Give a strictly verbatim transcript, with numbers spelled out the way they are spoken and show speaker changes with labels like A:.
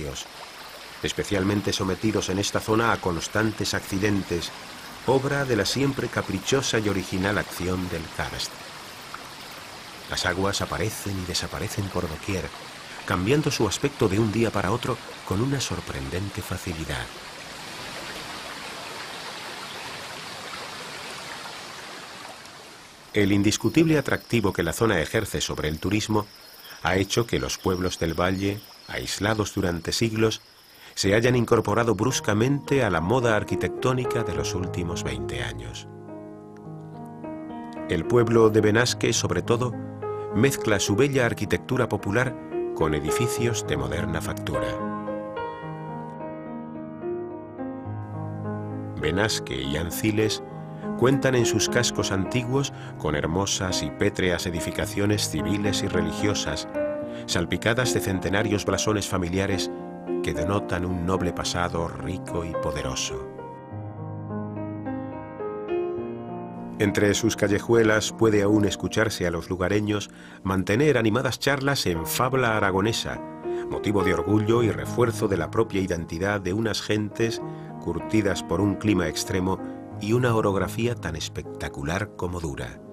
A: ríos, especialmente sometidos en esta zona a constantes accidentes, obra de la siempre caprichosa y original acción del karst. Las aguas aparecen y desaparecen por doquier, cambiando su aspecto de un día para otro con una sorprendente facilidad. El indiscutible atractivo que la zona ejerce sobre el turismo ha hecho que los pueblos del valle, aislados durante siglos, se hayan incorporado bruscamente a la moda arquitectónica de los últimos veinte años. El pueblo de Benasque, sobre todo, mezcla su bella arquitectura popular con edificios de moderna factura. Benasque y Anciles cuentan en sus cascos antiguos con hermosas y pétreas edificaciones civiles y religiosas, salpicadas de centenarios blasones familiares que denotan un noble pasado rico y poderoso. Entre sus callejuelas puede aún escucharse a los lugareños mantener animadas charlas en fabla aragonesa, motivo de orgullo y refuerzo de la propia identidad de unas gentes curtidas por un clima extremo y una orografía tan espectacular como dura.